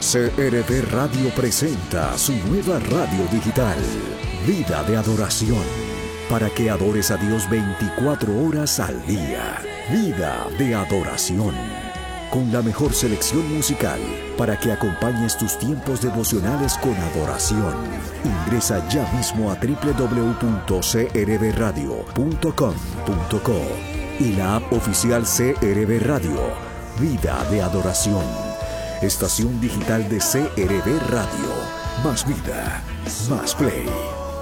CRB Radio presenta su nueva radio digital, Vida de Adoración, para que adores a Dios 24 horas al día. Vida de Adoración, con la mejor selección musical para que acompañes tus tiempos devocionales con adoración. Ingresa ya mismo a www.crbradio.com.co y la app oficial CRB Radio, Vida de Adoración. Estación digital de CRB Radio. Más vida, más play.